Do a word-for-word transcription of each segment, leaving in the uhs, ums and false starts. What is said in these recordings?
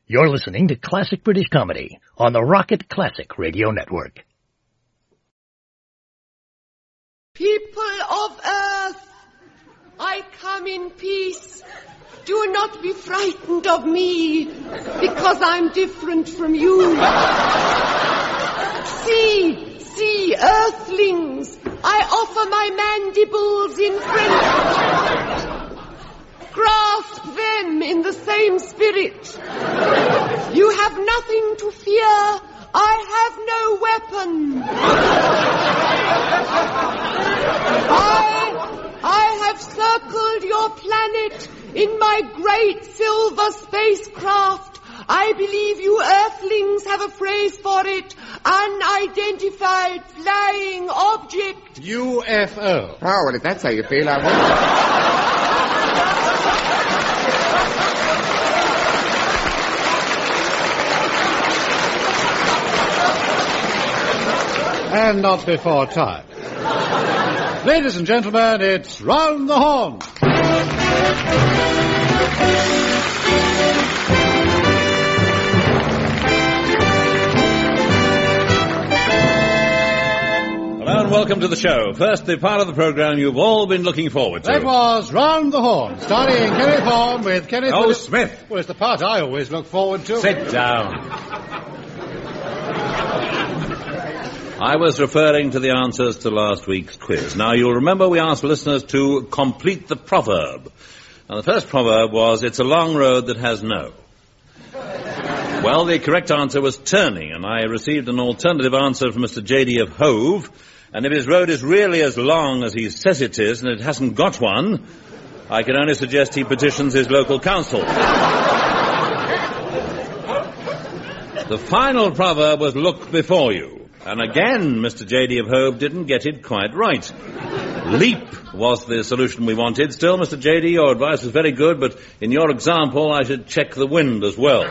You're listening to Classic British Comedy on the Rocket Classic Radio Network. People of Earth, I come in peace. Do not be frightened of me, because I'm different from you. See, see, Earthlings, I offer my mandibles in friendship. Grasp them in the same spirit. You have nothing to fear. I have no weapon. I, I have circled your planet in my great silver spacecraft. I believe you Earthlings have a phrase for it. Unidentified flying object. U F O. Oh, well, if that's how you feel, I won't. And not before time. Ladies and gentlemen, it's Round the Horn. Hello and welcome to the show. First, the part of the program you've all been looking forward to. That was Round the Horn, starring Kenneth Horn with Kenneth... Oh, Willis- Smith. Well, it's the part I always look forward to. Sit down. I was referring to the answers to last week's quiz. Now, you'll remember we asked listeners to complete the proverb. Now, the first proverb was, it's a long road that has no. Well, the correct answer was turning, and I received an alternative answer from Mister J D of Hove. And if his road is really as long as he says it is, and it hasn't got one, I can only suggest he petitions his local council. The final proverb was look before you. And again, Mister J D of Hove didn't get it quite right. Leap was the solution we wanted. Still, Mister J D, your advice was very good, but in your example, I should check the wind as well.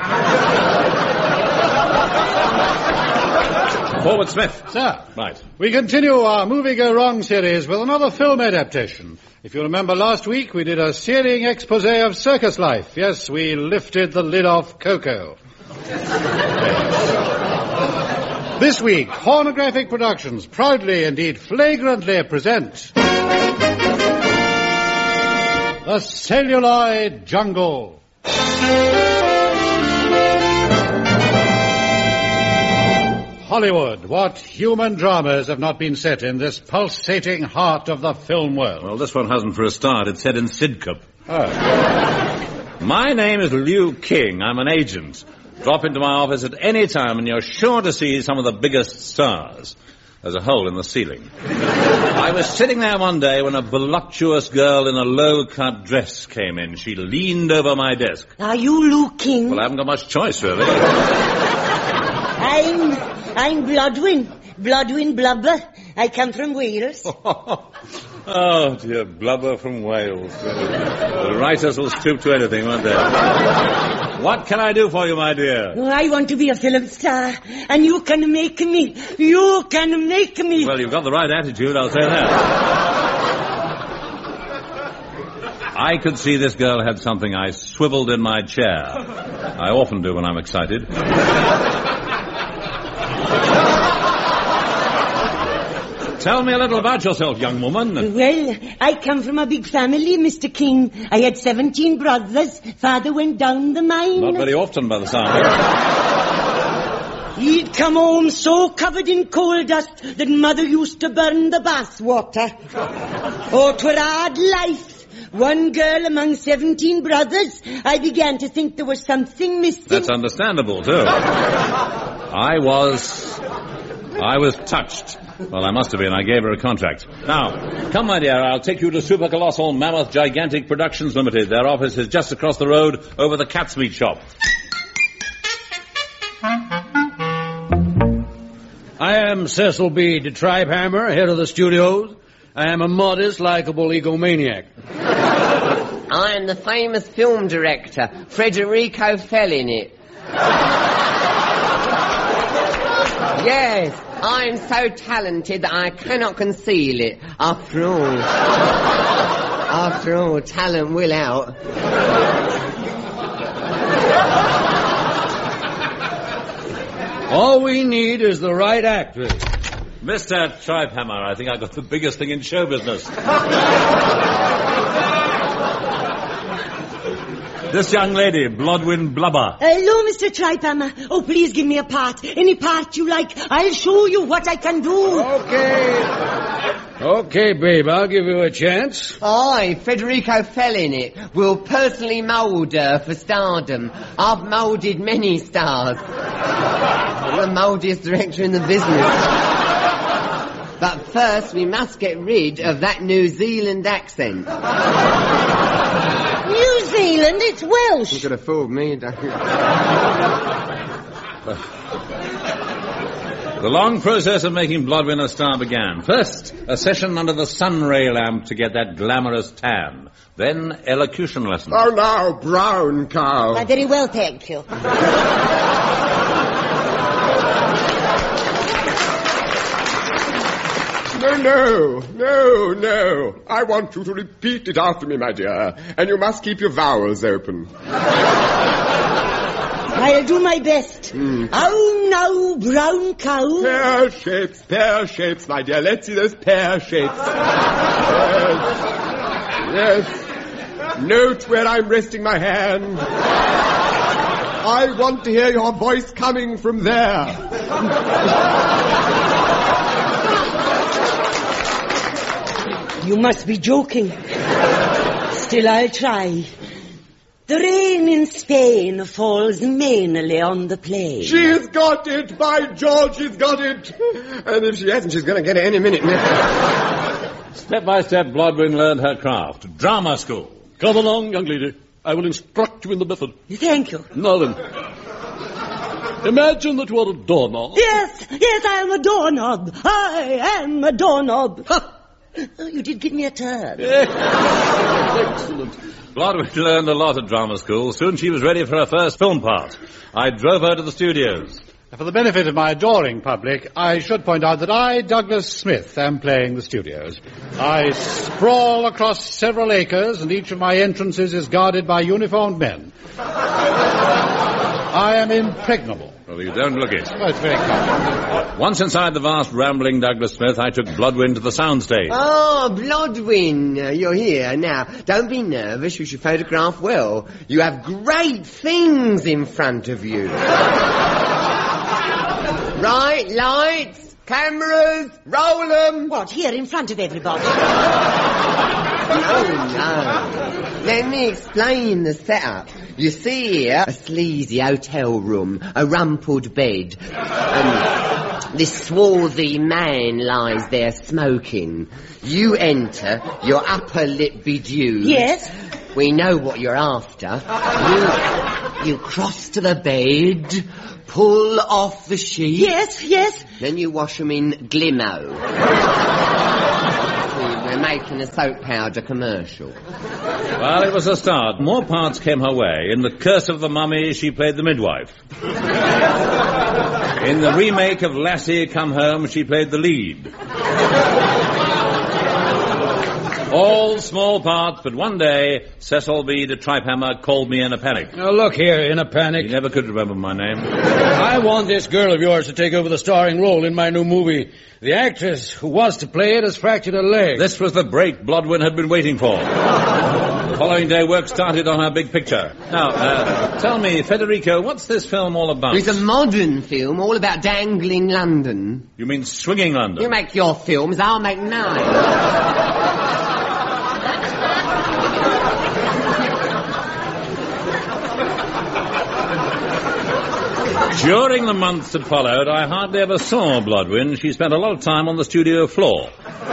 Forward, Smith. Sir. Right. We continue our Movie Go Wrong series with another film adaptation. If you remember last week, we did a searing expose of circus life. Yes, we lifted the lid off Coco. This week, Hornographic Productions proudly, indeed flagrantly present The Celluloid Jungle. Hollywood, what human dramas have not been set in this pulsating heart of the film world? Well, this one hasn't for a start. It's set in Sidcup. Oh. My name is Liu King. I'm an agent. Drop into my office at any time and you're sure to see some of the biggest stars. There's a hole in the ceiling. I was sitting there one day when a voluptuous girl in a low-cut dress came in. She leaned over my desk. Are you Liu King? Well, I haven't got much choice, really. I'm... I'm Blodwyn. Blodwyn Blubber. I come from Wales. Oh, dear, Blubber from Wales. The writers will stoop to anything, won't they? What can I do for you, my dear? Oh, I want to be a film star, and you can make me. You can make me. Well, you've got the right attitude, I'll say that. I could see this girl had something. I swiveled in my chair. I often do when I'm excited. Tell me a little about yourself, young woman. Well, I come from a big family, Mister King. I had seventeen brothers. Father went down the mine. Not very often, by the sound of it. He'd come home so covered in coal dust that Mother used to burn the bath water. Oh, 'twere hard life. One girl among seventeen brothers. I began to think there was something missing. That's understandable, too. I was... I was touched. Well, I must have been. I gave her a contract. Now, come, my dear, I'll take you to Super Colossal Mammoth Gigantic Productions Limited. Their office is just across the road over the cat's meat shop. I am Cecil B. de Tribehammer, head of the studios. I am a modest, likable egomaniac. I am the famous film director, Federico Fellini. Yes, I am so talented that I cannot conceal it. After all, after all, talent will out. All we need is the right actress. Mister Tripehammer, I think I got the biggest thing in show business. This young lady, Blodwin Blubber. Hello, Mister Tripehammer. Oh, please give me a part. Any part you like. I'll show you what I can do. Okay. Okay, babe, I'll give you a chance. Aye, Federico fell in it. We'll personally mould her for stardom. I've moulded many stars. I'm the mouldiest director in the business. But first, we must get rid of that New Zealand accent. New Zealand? It's Welsh. You could have fooled me, don't you? The long process of making Blodwin a star began. First, a session under the sun ray lamp to get that glamorous tan. Then, elocution lessons. Oh, now, brown cow. Uh, very well, thank you. No, no, no, no. I want you to repeat it after me, my dear. And you must keep your vowels open. I'll do my best. Mm. Oh, no, brown cow. Pear shapes, pear shapes, my dear. Let's see those pear shapes. Yes. Yes. Note where I'm resting my hand. I want to hear your voice coming from there. You must be joking. Still, I'll try. The rain in Spain falls mainly on the plain. She's got it! By George, she's got it! And if she hasn't, she's going to get it any minute now. Step by step, Blodwin learned her craft. Drama school. Come along, young lady. I will instruct you in the method. Thank you. Now then. Imagine that you are a doorknob. Yes, yes, I am a doorknob. I am a doorknob. Oh, you did give me a turn. Excellent. Blodwin learned a lot at drama school. Soon she was ready for her first film part. I drove her to the studios. For the benefit of my adoring public, I should point out that I, Douglas Smith, am playing the studios. I sprawl across several acres, and each of my entrances is guarded by uniformed men. I am impregnable. Well, you don't look it. Well, it's very kind. Once inside the vast, rambling Douglas Smith, I took Blodwin to the soundstage. Oh, Blodwin, uh, you're here. Now, don't be nervous. You should photograph well. You have great things in front of you. Right, lights, cameras, roll them. What, here in front of everybody? Oh, no. Let me explain the setup. You see here, a sleazy hotel room, a rumpled bed. Um, this swarthy man lies there smoking. You enter, your upper lip bedewed. Yes. We know what you're after. You, you cross to the bed, pull off the sheet. Yes, yes. Then you wash them in Glimo. We're making a soap powder commercial. Well, it was a start. More parts came her way. In The Curse of the Mummy, she played the midwife. In the remake of Lassie Come Home, she played the lead. All small parts, but one day, Cecil B. de Tripehammer called me in a panic. Now, look here, in a panic. He never could remember my name. I want this girl of yours to take over the starring role in my new movie. The actress who was to play it has fractured her leg. This was the break Blodwin had been waiting for. The following day, work started on her big picture. Now, uh, tell me, Federico, what's this film all about? It's a modern film all about dangling London. You mean swinging London? You make your films, I'll make mine. During the months that followed, I hardly ever saw Blodwin. She spent a lot of time on the studio floor.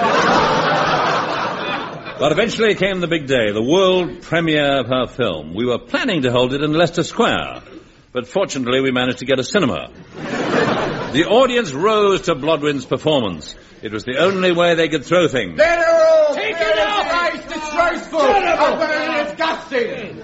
But eventually came the big day, the world premiere of her film. We were planning to hold it in Leicester Square, but fortunately we managed to get a cinema. The audience rose to Blodwin's performance. It was the only way they could throw things. Take it out! It's disgraceful! It's disgusting!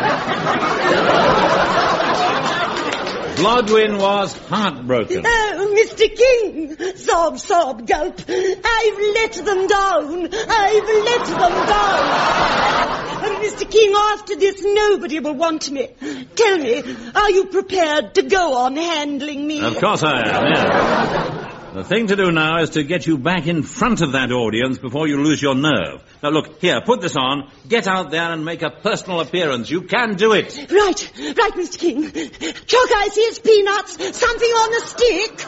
Blodwin was heartbroken. Oh, Mister King, sob, sob, gulp. I've let them down. I've let them down. And Mister King, after this, nobody will want me. Tell me, are you prepared to go on handling me? Of course I am, yes. The thing to do now is to get you back in front of that audience before you lose your nerve. Now, look, here, put this on. Get out there and make a personal appearance. You can do it. Right, right, Mister King. Chalk ice, here's peanuts. Something on a stick.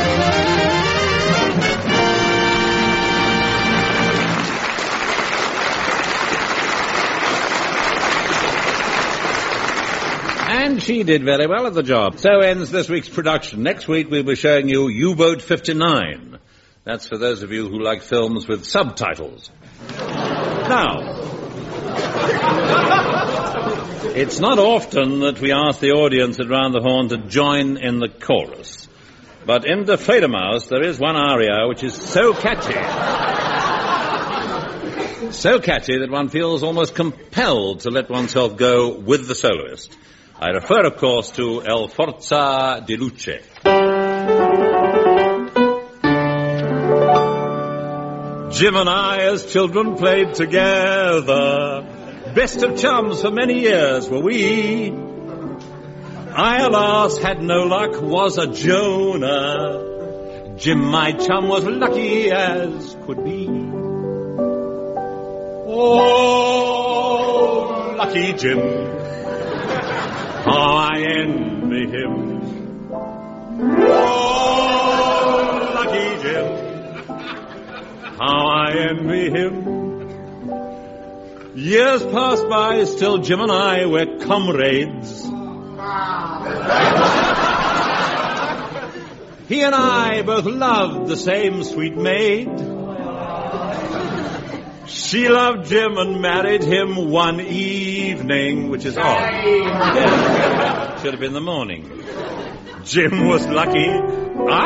And she did very well at the job. So ends this week's production. Next week we'll be showing you U-Boat fifty-nine. That's for those of you who like films with subtitles. Now, it's not often that we ask the audience at Round the Horn to join in the chorus. But in Der Fledermaus there is one aria which is so catchy. So catchy that one feels almost compelled to let oneself go with the soloist. I refer, of course, to El Forza di Luce. Jim and I, as children, played together. Best of chums for many years were we. I, alas, had no luck, was a Jonah. Jim, my chum, was lucky as could be. Oh, lucky Jim. How I envy him. Oh, lucky Jim. How I envy him. Years pass by, still Jim and I were comrades. He and I both loved the same sweet maid. She loved Jim and married him one evening, which is odd. Should have been the morning. Jim was lucky. I